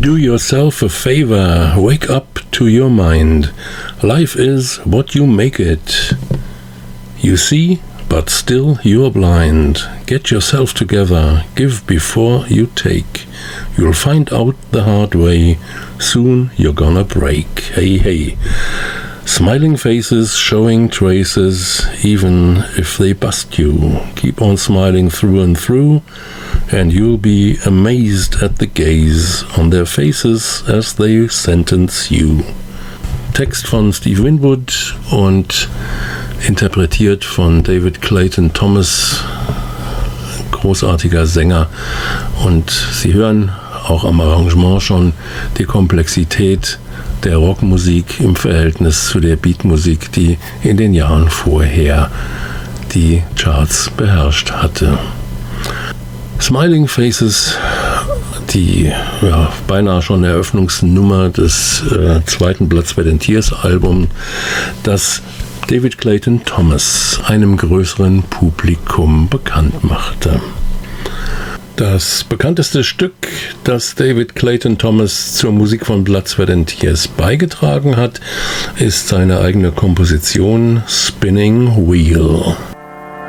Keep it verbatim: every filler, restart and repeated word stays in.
Do yourself a favor, wake up to your mind. Life is what you make it. You see, but still you're blind. Get yourself together, give before you take. You'll find out the hard way, soon you're gonna break. Hey, hey. Smiling faces showing traces, even if they bust you. Keep on smiling through and through, and you'll be amazed at the gaze on their faces as they sentence you. Text von Steve Winwood und interpretiert von David Clayton Thomas, großartiger Sänger. Und Sie hören auch am Arrangement schon die Komplexität der Rockmusik im Verhältnis zu der Beatmusik, die in den Jahren vorher die Charts beherrscht hatte. Smiling Faces, die ja, beinahe schon Eröffnungsnummer des äh, zweiten Blood, Sweat and Tears Album, das David Clayton Thomas einem größeren Publikum bekannt machte. Das bekannteste Stück, das David Clayton Thomas zur Musik von Blood, Sweat and Tears beigetragen hat, ist seine eigene Komposition Spinning Wheel.